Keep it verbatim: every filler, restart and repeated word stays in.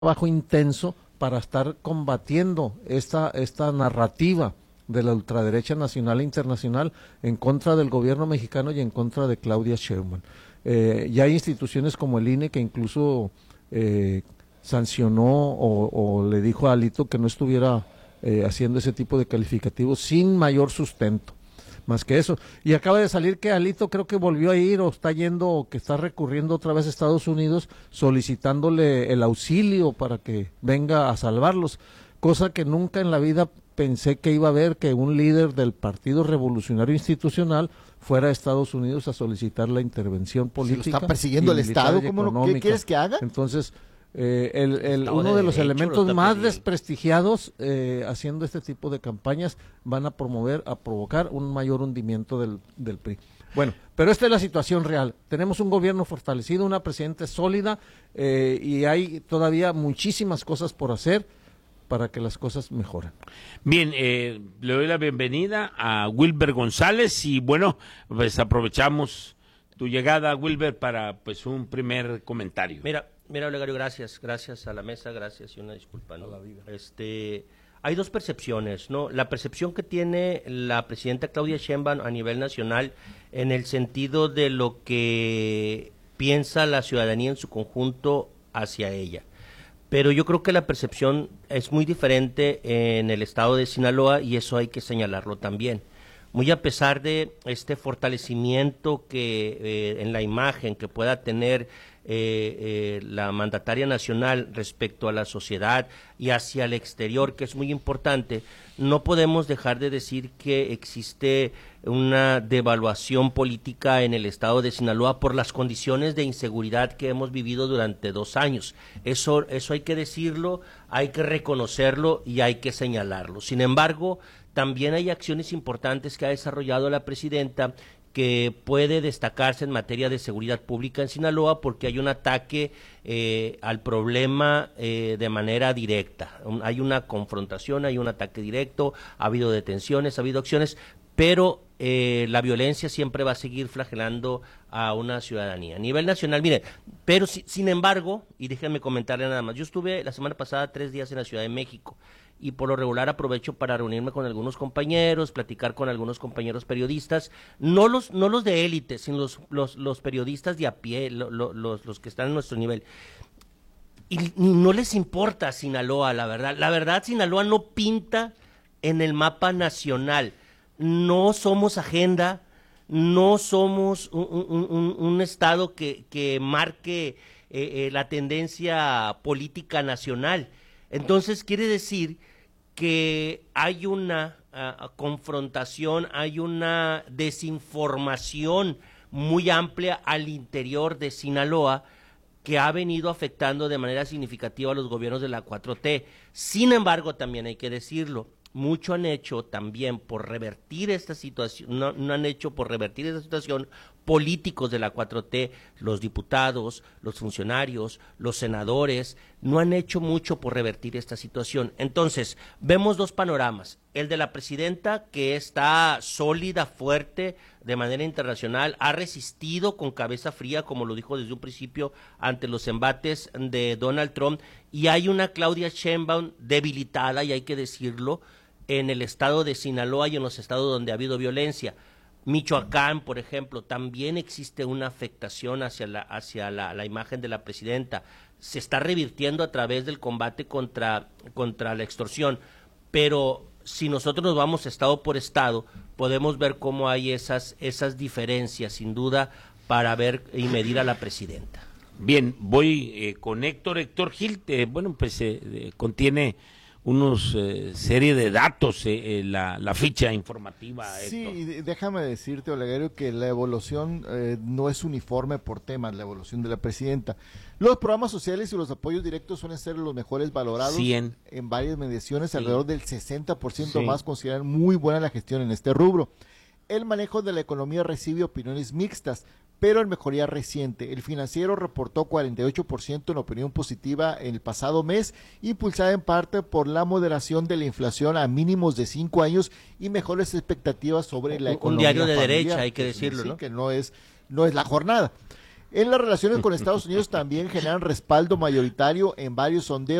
trabajo intenso para estar combatiendo esta, esta narrativa de la ultraderecha nacional e internacional en contra del gobierno mexicano y en contra de Claudia Sheinbaum. Eh, ya hay instituciones como el I N E que incluso eh, sancionó o, o le dijo a Alito que no estuviera eh, haciendo ese tipo de calificativos sin mayor sustento, más que eso. Y acaba de salir que Alito creo que volvió a ir o está yendo o que está recurriendo otra vez a Estados Unidos solicitándole el auxilio para que venga a salvarlos, cosa que nunca en la vida pensé que iba a haber, que un líder del Partido Revolucionario Institucional fuera a Estados Unidos a solicitar la intervención política. ¿Se lo está persiguiendo el Estado? ¿Cómo no? ¿Qué quieres que haga? Entonces, eh, el, el, uno de los derecho, elementos más desprestigiados eh, haciendo este tipo de campañas van a promover, a provocar un mayor hundimiento del, del P R I. Bueno, pero esta es la situación real. Tenemos un gobierno fortalecido, una presidenta sólida eh, y hay todavía muchísimas cosas por hacer para que las cosas mejoren. Bien, eh, le doy la bienvenida a Wilber González y bueno, pues aprovechamos tu llegada, Wilber, para pues un primer comentario. Mira, mira, Olegario, gracias, gracias a la mesa, gracias y una disculpa, ¿no? Este, hay dos percepciones, ¿no? La percepción que tiene la presidenta Claudia Sheinbaum a nivel nacional en el sentido de lo que piensa la ciudadanía en su conjunto hacia ella. Pero yo creo que la percepción es muy diferente en el estado de Sinaloa y eso hay que señalarlo también. Muy a pesar de este fortalecimiento que eh, en la imagen que pueda tener eh, eh, la mandataria nacional respecto a la sociedad y hacia el exterior, que es muy importante, no podemos dejar de decir que existe una devaluación política en el estado de Sinaloa por las condiciones de inseguridad que hemos vivido durante dos años. Eso, eso hay que decirlo, hay que reconocerlo y hay que señalarlo. Sin embargo, también hay acciones importantes que ha desarrollado la presidenta que puede destacarse en materia de seguridad pública en Sinaloa porque hay un ataque eh, al problema eh, de manera directa. Un, hay una confrontación, hay un ataque directo, ha habido detenciones, ha habido acciones, pero eh, la violencia siempre va a seguir flagelando a una ciudadanía. A nivel nacional, mire, pero si, sin embargo, y déjenme comentarle nada más, yo estuve la semana pasada tres días en la Ciudad de México, y por lo regular aprovecho para reunirme con algunos compañeros, platicar con algunos compañeros periodistas, no los no los de élite, sino los, los, los periodistas de a pie, lo, lo, los, los que están en nuestro nivel. Y no les importa Sinaloa, la verdad. La verdad, Sinaloa no pinta en el mapa nacional. No somos agenda, no somos un, un, un, un estado que, que marque eh, eh, la tendencia política nacional. Entonces, quiere decir que hay una uh, confrontación, hay una desinformación muy amplia al interior de Sinaloa que ha venido afectando de manera significativa a los gobiernos de la cuatro T. Sin embargo, también hay que decirlo, mucho han hecho también por revertir esta situación, no, no han hecho por revertir esta situación políticos de la cuatro T, los diputados, los funcionarios, los senadores, no han hecho mucho por revertir esta situación. Entonces, vemos dos panoramas, el de la presidenta que está sólida, fuerte, de manera internacional, ha resistido con cabeza fría, como lo dijo desde un principio, ante los embates de Donald Trump, y hay una Claudia Sheinbaum debilitada, y hay que decirlo, en el estado de Sinaloa y en los estados donde ha habido violencia. Michoacán, por ejemplo, también existe una afectación hacia la hacia la, la imagen de la presidenta. Se está revirtiendo a través del combate contra, contra la extorsión, pero si nosotros nos vamos estado por estado, podemos ver cómo hay esas, esas diferencias, sin duda, para ver y medir a la presidenta. Bien, voy eh, con Héctor. Héctor Gil, eh, bueno, pues eh, eh, contiene unos eh, serie de datos, eh, eh, la, la ficha informativa. Sí, Héctor. déjame decirte, Olegario, que la evolución eh, no es uniforme por temas, la evolución de la presidenta. Los programas sociales y los apoyos directos suelen ser los mejores valorados cien en varias mediciones, sí. alrededor del sesenta por ciento Sí. más consideran muy buena la gestión en este rubro. El manejo de la economía recibe opiniones mixtas, pero en mejoría reciente. El Financiero reportó cuarenta y ocho por ciento en opinión positiva en el pasado mes, impulsada en parte por la moderación de la inflación a mínimos de cinco años y mejores expectativas sobre la un, economía un diario de familiar, derecha, hay que que decirlo, sí, ¿no? Que no es, no es la jornada. En las relaciones con Estados Unidos también generan respaldo mayoritario en varios sondeos